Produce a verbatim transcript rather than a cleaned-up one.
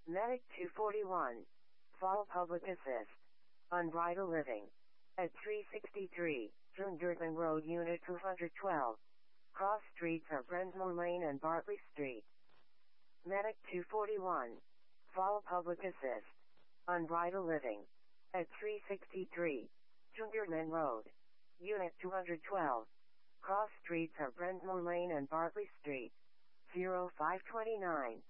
Medic two forty-one. Fall Public Assist. Unbridled Living. At three sixty-three, Dunderton Road, Unit two twelve. Cross streets are Brensmore Lane and Bartley Street. Medic two forty-one. Fall Public Assist. Unbridled Living. At three sixty-three, Dunderton Road. Unit two twelve. Cross streets are Brensmore Lane and Bartley Street. zero five two nine.